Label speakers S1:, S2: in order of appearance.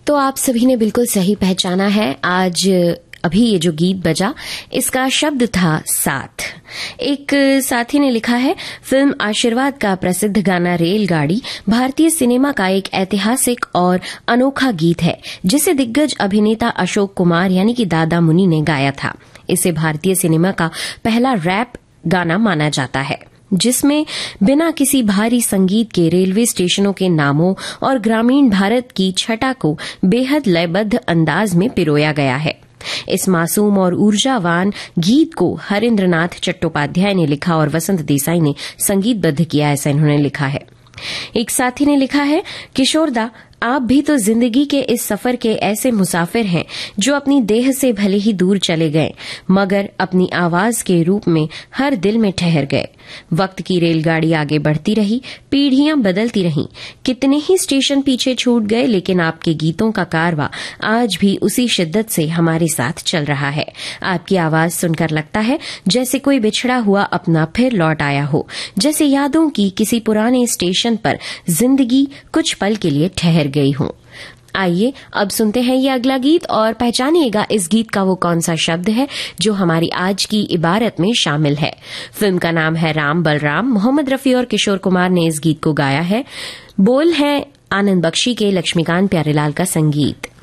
S1: तो आप सभी ने बिल्कुल सही पहचाना है। आज अभी ये जो गीत बजा, इसका शब्द था साथ। एक साथी ने लिखा है, फिल्म आशीर्वाद का प्रसिद्ध गाना रेलगाड़ी भारतीय सिनेमा का एक ऐतिहासिक और अनोखा गीत है, जिसे दिग्गज अभिनेता अशोक कुमार यानी कि दादा मुनि ने गाया था। इसे भारतीय सिनेमा का पहला रैप गाना माना जाता है, जिसमें बिना किसी भारी संगीत के रेलवे स्टेशनों के नामों और ग्रामीण भारत की छटा को बेहद लयबद्ध अंदाज में पिरोया गया है। इस मासूम और ऊर्जावान गीत को हरेंद्रनाथ चट्टोपाध्याय ने लिखा और वसंत देसाई ने संगीतबद्ध किया, ऐसा इन्होंने लिखा है। एक साथी ने लिखा है, किशोरदा, आप भी तो जिंदगी के इस सफर के ऐसे मुसाफिर हैं जो अपनी देह से भले ही दूर चले गए, मगर अपनी आवाज के रूप में हर दिल में ठहर गए। वक्त की रेलगाड़ी आगे बढ़ती रही, पीढ़ियां बदलती रहीं, कितने ही स्टेशन पीछे छूट गए, लेकिन आपके गीतों का कारवां आज भी उसी शिद्दत से हमारे साथ चल रहा है। आपकी आवाज सुनकर लगता है जैसे कोई बिछड़ा हुआ अपना फिर लौट आया हो, जैसे यादों की किसी पुराने स्टेशन पर जिंदगी कुछ पल के लिए ठहर गई हूं। आइए अब सुनते हैं ये अगला गीत और पहचानिएगा इस गीत का वो कौन सा शब्द है जो हमारी आज की इबारत में शामिल है। फिल्म का नाम है राम बलराम। मोहम्मद रफी और किशोर कुमार ने इस गीत को गाया है। बोल है आनंद बख्शी के, लक्ष्मीकांत प्यारेलाल का संगीत।